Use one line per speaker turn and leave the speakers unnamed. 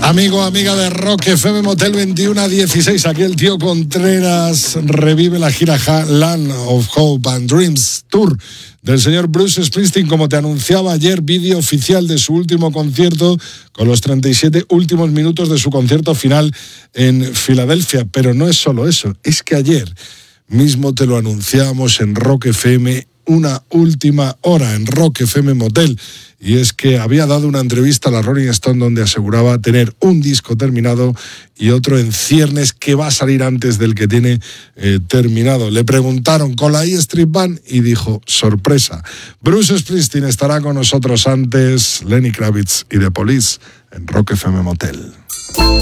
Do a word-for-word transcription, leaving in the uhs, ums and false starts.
Amigo, amiga de Rock F M, Motel veintiuno a dieciséis. Aquí el tío Contreras revive la gira Land of Hope and Dreams Tour del señor Bruce Springsteen, como te anunciaba ayer, vídeo oficial de su último concierto con los treinta y siete últimos minutos de su concierto final en Filadelfia. Pero no es solo eso, es que ayer mismo te lo anunciábamos en Rock F M, una última hora en Rock F M Motel, y es que había dado una entrevista a la Rolling Stone donde aseguraba tener un disco terminado y otro en ciernes que va a salir antes del que tiene eh, terminado. Le preguntaron con la E Street Band y dijo, sorpresa, Bruce Springsteen estará con nosotros antes, Lenny Kravitz y The Police en Rock F M Motel.